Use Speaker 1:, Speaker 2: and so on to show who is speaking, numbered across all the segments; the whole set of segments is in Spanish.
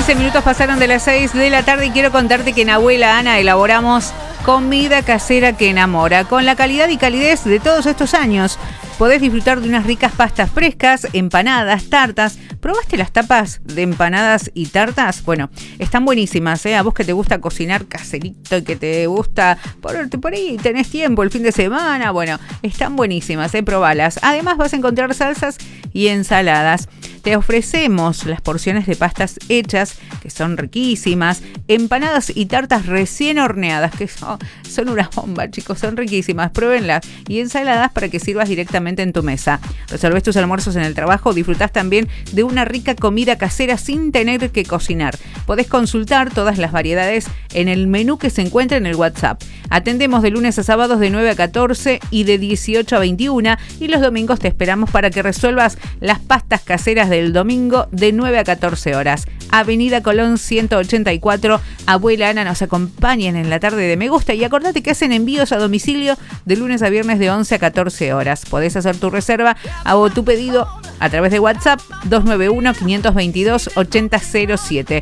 Speaker 1: 15 minutos pasaron de las 6 de la tarde y quiero contarte que en Abuela Ana elaboramos comida casera que enamora, con la calidad y calidez de todos estos años. Podés disfrutar de unas ricas pastas frescas, empanadas, tartas. ¿Probaste las tapas de empanadas y tartas? Bueno, están buenísimas, ¿eh? A vos que te gusta cocinar caserito y que te gusta por ahí, tenés tiempo el fin de semana. Bueno, están buenísimas, ¿eh? Probalas. Además vas a encontrar salsas y ensaladas. Te ofrecemos las porciones de pastas hechas, que son riquísimas, empanadas y tartas recién horneadas, que son una bomba, chicos, son riquísimas, pruébenlas, y ensaladas para que sirvas directamente en tu mesa. Resolvés tus almuerzos en el trabajo, disfrutás también de una rica comida casera sin tener que cocinar. Podés consultar todas las variedades en el menú que se encuentra en el WhatsApp. Atendemos de lunes a sábados de 9 a 14 y de 18 a 21, y los domingos te esperamos para que resuelvas las pastas caseras del domingo de 9 a 14 horas. Avenida Colón 184, Abuela Ana nos acompañan en la tarde de Me Gusta, y acordate que hacen envíos a domicilio de lunes a viernes de 11 a 14 horas. Podés hacer tu reserva o tu pedido a través de WhatsApp 291-522-8007.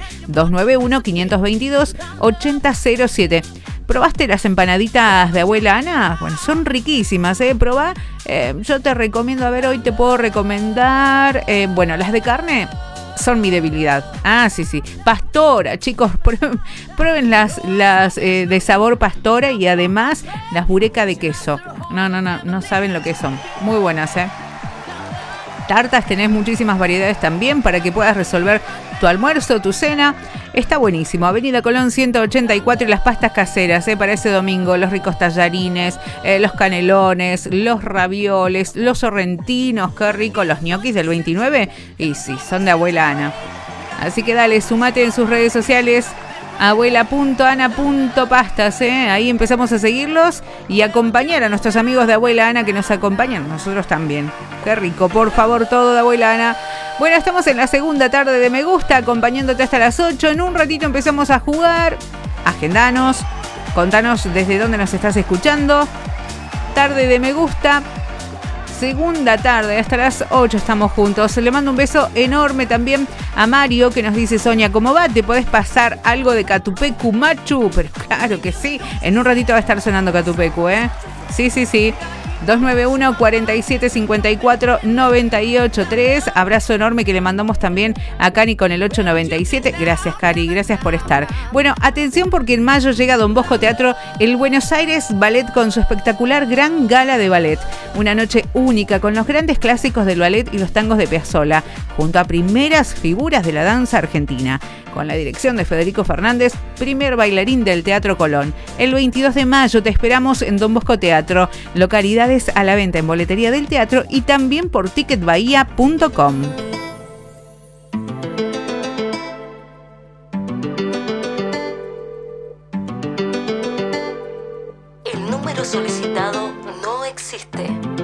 Speaker 1: 291-522-8007. ¿Probaste las empanaditas de Abuela Ana? Bueno, son riquísimas, ¿eh? Probá. Yo te recomiendo, a ver, hoy te puedo recomendar, bueno, las de carne son mi debilidad. Ah, sí. Pastora, chicos, prueben las de sabor pastora, y además las bureka de queso. No saben lo que son. Muy buenas, ¿eh? Tartas, tenés muchísimas variedades también para que puedas resolver tu almuerzo, tu cena. Está buenísimo. Avenida Colón 184 y las pastas caseras, para ese domingo. Los ricos tallarines, los canelones, los ravioles, los sorrentinos, qué rico, los ñoquis del 29. Y sí, son de Abuela Ana. Así que dale, sumate en sus redes sociales. Abuela.ana.pastas, ahí empezamos a seguirlos y acompañar a nuestros amigos de Abuela Ana que nos acompañan, nosotros también. Qué rico, por favor, todo de Abuela Ana. Bueno, estamos en la segunda tarde de Me Gusta, acompañándote hasta las 8. En un ratito empezamos a jugar. Agendanos, contanos desde dónde nos estás escuchando. Tarde de Me Gusta, segunda tarde, hasta las 8 estamos juntos. Le mando un beso enorme también a Mario, que nos dice: Sonia, ¿cómo va? ¿Te podés pasar algo de Catupecu Machu? Pero claro que sí, en un ratito va a estar sonando Catupecu, ¿eh? Sí. 291-4754-983. Abrazo enorme que le mandamos también a Cari con el 897. Gracias, Cari, gracias por estar. Bueno, atención, porque en mayo llega Don Bosco Teatro, el Buenos Aires Ballet, con su espectacular Gran Gala de Ballet. Una noche única con los grandes clásicos del ballet y los tangos de Piazzolla, junto a primeras figuras de la danza argentina, con la dirección de Federico Fernández, primer bailarín del Teatro Colón. El 22 de mayo te esperamos en Don Bosco Teatro. Localidades a la venta en boletería del teatro y también por ticketbahía.com.
Speaker 2: El número solicitado no existe.